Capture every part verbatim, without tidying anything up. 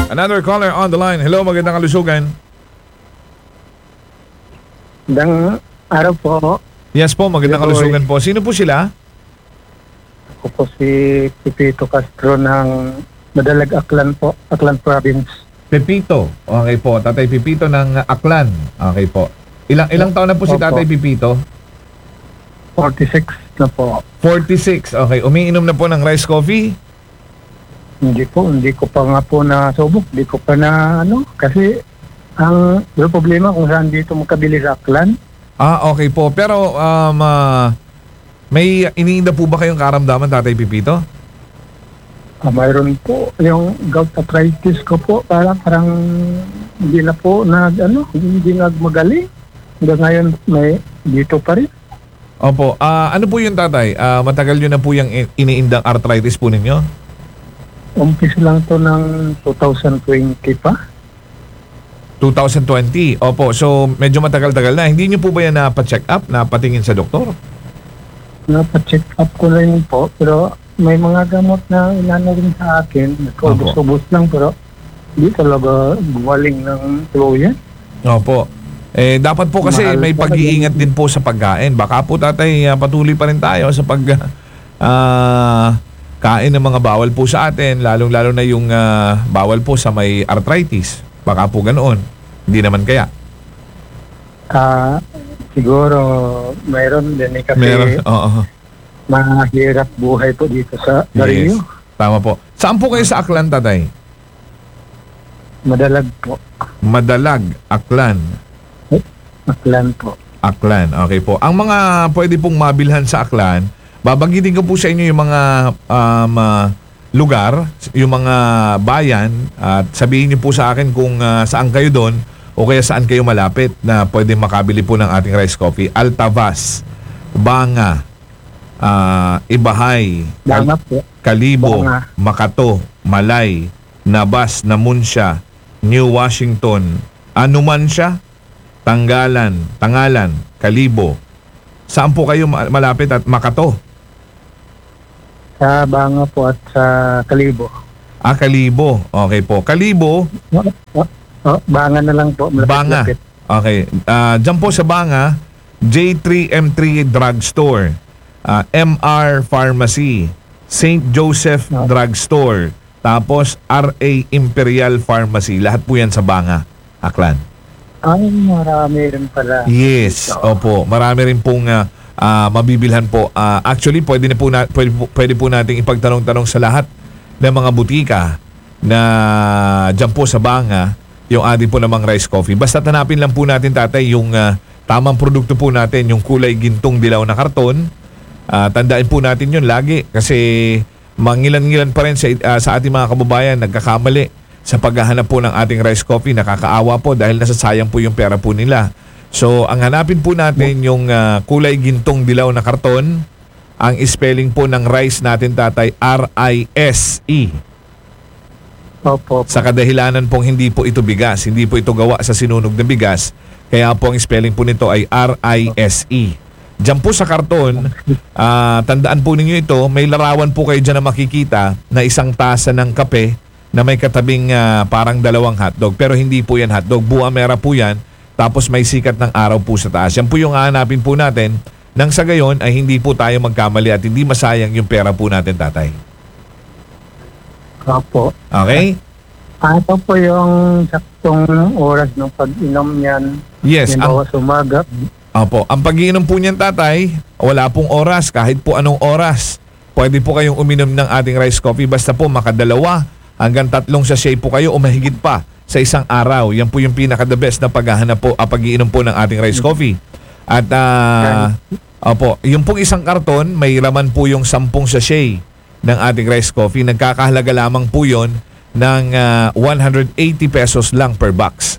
Another caller on the line. Hello, magandang kalusugan. Magandang araw po. Yes po, magandang Hello, kalusugan po. Sino po sila? Ako po si Pipito Castro ng Madalag Aklan po, Aklan Province. Pepito. Okay po, Tatay Pipito ng Aklan. Okay po. Ilang ilang taon na po si Opo. Tatay Pipito? forty-six na po. forty-six. Okay, umiinom na po ng rice coffee? Hindi po, hindi ko pa nga po nasubok. Hindi ko pa na ano, kasi ang yung problema kung saan dito makabili sa Aklan. Ah, okay po. Pero um, ah, may iniinda po ba kayong karamdaman, Tatay Pipito? Ah, mayroon po yung gout arthritis ko po, parang parang hindi na po nag ano, hindi nagmagaling. Hanggang ngayon may dito pa rin. Opo. Ah, ano po yung tatay? Ah, matagal yun na po yung i- iniindang arthritis po ninyo? Umpis lang to ng twenty twenty pa. twenty twenty. Opo. So, medyo matagal-tagal na. Hindi nyo po ba yan napacheck up, napatingin sa doktor? Napa-check up ko na yun po, pero may mga gamot na inano rin sa akin. Nagkubos-ubos lang, pero hindi talaga gumaling ng tuluyan. Opo. Eh, dapat po kasi Mahal may pa pag-iingat din po sa pagkain. Baka po tatay, ah, patuloy pa rin tayo sa pag ah, kain ng mga bawal po sa atin, lalong-lalo na yung ah, bawal po sa may arthritis. Baka po ganoon. Hindi naman kaya. Ah, siguro mayroon din eh, kasi Meron. Oo. mahirap buhay po dito sa Dario. Yes. Tama po. Saan po kayo sa Aklan, tatay? Madalag po. Madalag, Aklan. Aklan po. Aklan. Okay po. Ang mga pwede pong mabilhan sa Aklan, babanggitin ko po sa inyo yung mga um, ah, lugar, yung mga bayan, at sabihin niyo po sa akin kung ah, saan kayo doon o kaya saan kayo malapit na pwede makabili po ng ating rice coffee. Altavas, Banga, ah, Ibahay, Banga po. Kalibo, Banga. Makato, Malay, Nabas, Namunsya, New Washington, Anumansya, Tanggalan, Tangalan, Kalibo. Saan po kayo ma- malapit at Makato? Sa Banga po at sa Kalibo. Ah, Kalibo. Okay po. Kalibo, Oh, oh, oh, Banga na lang po. Banga. Malapit-lapit. Okay. Ah, dyan po sa Banga, J three M three Drugstore, ah, M R Pharmacy, Saint Joseph Ah. Drugstore, tapos R A Imperial Pharmacy. Lahat po yan sa Banga, Aklan. Ay, marami rin pala. Yes, opo. Marami rin pong ah, ah, mabibilhan po. Ah, actually, pwede, na po na, pwede, po- pwede po nating ipagtanong-tanong sa lahat ng mga butika na dyan po sa Banga, yung ating po namang rice coffee. Basta hanapin lang po natin, tatay, yung ah, tamang produkto po natin, yung kulay gintong dilaw na karton. Ah, tandaan po natin yun lagi kasi mangilan-ngilan pa rin sa, ah, sa ating mga kababayan nagkakamali sa paghahanap po ng ating rice coffee. Nakakaawa po dahil nasasayang po yung pera po nila. So, ang hanapin po natin yung ah, kulay gintong dilaw na karton. Ang spelling po ng rice natin, tatay, R I S E. Opo. Sa kadahilanan pong hindi po ito bigas, hindi po ito gawa sa sinunog na bigas, kaya po ang spelling po nito ay R I S E. Diyan po sa karton, ah, tandaan po ninyo ito, may larawan po kayo dyan na makikita na isang tasa ng kape na may katabing ah, parang dalawang hotdog. Pero hindi po yan hotdog, buwa mera po yan, tapos may sikat ng araw po sa taas. Yan po yung hahanapin po natin, nang sa gayon ay hindi po tayo magkamali at hindi masayang yung pera po natin, tatay. Opo. Okay? Ano po yung saktong oras ng pag-inom niyan? Yes. Ang, Halimbawa sa umaga. opo, ang pag-iinom po niyan, tatay, wala pong oras, kahit po anong oras. Pwede po kayong uminom ng ating rice coffee basta po makadalawa hanggang tatlong sachet po kayo o mahigit pa sa isang araw. Yan po yung pinaka-the best na paghahanap po, ah, pag-iinom po ng ating rice coffee. At ah, opo, yung pong isang karton, may laman po yung sampung sachet ng ating rice coffee. Nagkakahalaga lamang po yun ng ah, one hundred eighty pesos lang per box.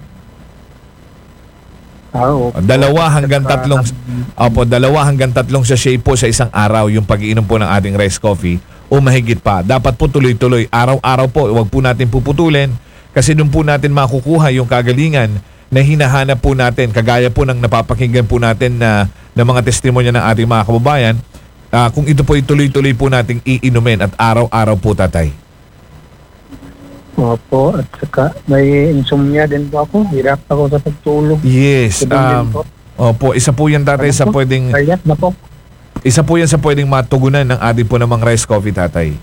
Ah, opo. Dalawa hanggang tatlong opo, dalawa hanggang tatlong sachet po sa isang araw yung pag-iinom po ng ating rice coffee o mahigit pa. Dapat po tuloy-tuloy, araw-araw po, huwag po natin puputulin kasi doon po natin makukuha yung kagalingan na hinahanap po natin, kagaya po ng napapakinggan po natin na, na mga testimonya ng ating mga kababayan. Ah, kung ito po ituloy-tuloy po nating iinumin at araw-araw po, tatay. Opo, at saka may insomnia din po ako. Hirap ako sa pagtulog. Yes. Ganun din Um, po. opo, isa po yan tatay Ano sa po? pwedeng Kayat na po. isa po yan sa pwedeng matugunan ng ating po namang rice coffee tatay.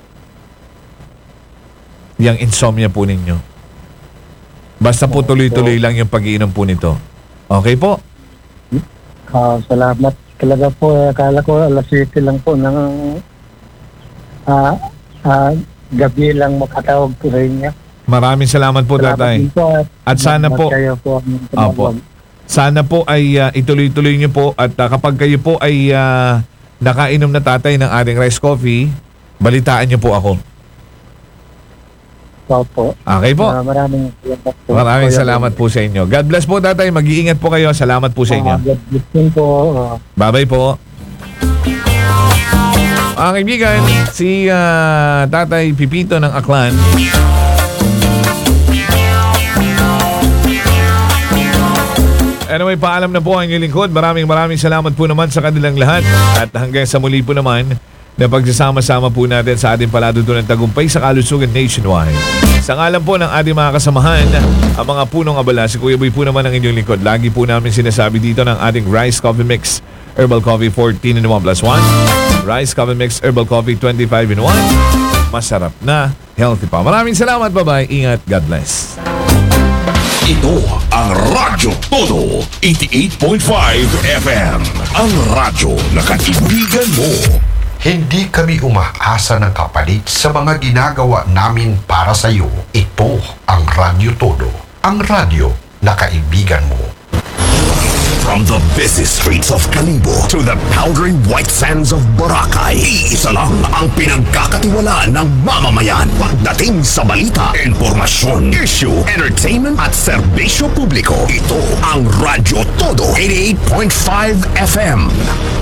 Yang insomnia po ninyo. Basta po Opo. tuloy-tuloy lang yung pag-iinom po nito. Okay po? Ah, salamat talaga po. Eh, akala ko alas siyete lang po ng ah, ah, gabi lang makatawag po sa inyo. Maraming salamat po Salamat tatay. din po at, At sana salamat po- kayo po ang Opo. tumawag. Sana po ay ah, ituloy-tuloy nyo po at ah, kapag kayo po ay ah, nakainom na tatay ng ating rice coffee, balitaan nyo po ako. Opo. Okay po? Ah, maraming salamat po. Maraming Kuya salamat Benny. po sa inyo. God bless po tatay. Mag-iingat po kayo. Salamat po sa inyo. Ah, God bless din po. Ah, Bye-bye po. Mga kaibigan, si ah, Tatay Pipito ng Aklan. Anyway, paalam na po ang inyong lingkod. Maraming maraming salamat po naman sa kanilang lahat. At hanggang sa muli po naman na pagsasama-sama po natin sa ating paladutunang tagumpay sa kalusugan nationwide. Sa ngalan po ng ating mga kasamahan, ang mga punong abala, si Kuya Boy po naman ang inyong lingkod. Lagi po namin sinasabi dito ng ating Rice Coffee Mix Herbal Coffee fourteen in one plus one. Rice Coffee Mix Herbal Coffee twenty-five in one. Masarap na, healthy pa. Maraming salamat. Bye-bye. Ingat. God bless. Ito ang Radyo Todo eighty-eight point five F M. Ang radyo na kaibigan mo. Hindi kami umaasa ng kapalit sa mga ginagawa namin para sa iyo. Ito ang Radyo Todo, ang radyo na kaibigan mo. From the busy streets of Kalibo to the powdery white sands of Boracay, iisa lang ang pinagkakatiwalaan ng mamamayan. Pagdating sa balita, informasyon, issue, entertainment at serbisyo publiko, ito ang Radyo Todo eighty-eight point five F M.